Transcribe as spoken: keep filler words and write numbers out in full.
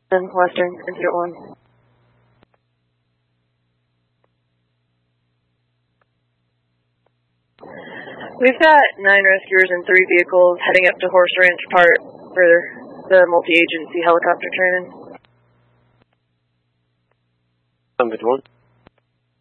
And Western, insert one. We've got nine rescuers and three vehicles heading up to Horse Ranch Park for the multi-agency helicopter training. seven fifty-one.